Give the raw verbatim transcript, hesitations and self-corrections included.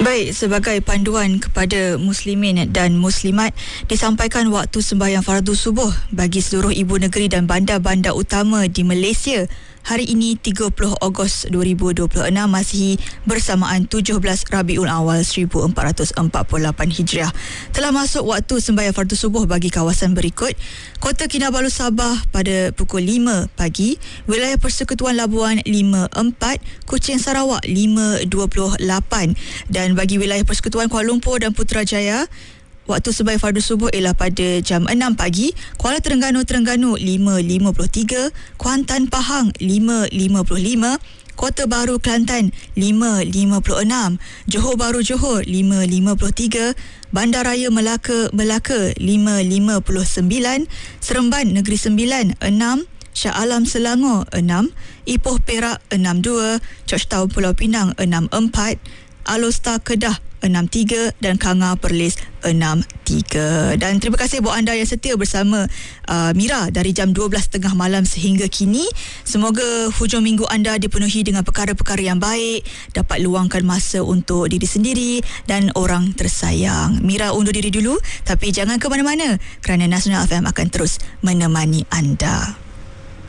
Baik, sebagai panduan kepada muslimin dan muslimat, disampaikan waktu sembahyang fardu subuh bagi seluruh ibu negeri dan bandar-bandar utama di Malaysia hari ini tiga puluh Ogos dua ribu dua puluh enam Masihi bersamaan tujuh belas Rabiul Awal seribu empat ratus empat puluh lapan Hijriah. Telah masuk waktu sembahyang fardu subuh bagi kawasan berikut: Kota Kinabalu Sabah pada pukul lima pagi, Wilayah Persekutuan Labuan lima empat, Kuching Sarawak lima dua puluh lapan, dan bagi Wilayah Persekutuan Kuala Lumpur dan Putrajaya waktu sembahyang fardu subuh ialah pada jam enam pagi, Kuala Terengganu Terengganu lima lima puluh tiga, Kuantan Pahang lima lima puluh lima, Kota Baru Kelantan lima lima puluh enam, Johor Bahru Johor lima lima puluh tiga, Bandaraya Melaka Melaka lima lima puluh sembilan, Seremban Negeri Sembilan enam, Shah Alam Selangor enam, Ipoh Perak enam dua, Georgetown Pulau Pinang enam empat, Alor Kedah enam tiga dan Kanga Perlis enam tiga. Dan terima kasih buat anda yang setia bersama uh, Mira dari jam dua belas tiga puluh malam sehingga kini. Semoga hujung minggu anda dipenuhi dengan perkara-perkara yang baik, dapat luangkan masa untuk diri sendiri dan orang tersayang. Mira undur diri dulu, tapi jangan ke mana-mana kerana Nasional F M akan terus menemani anda.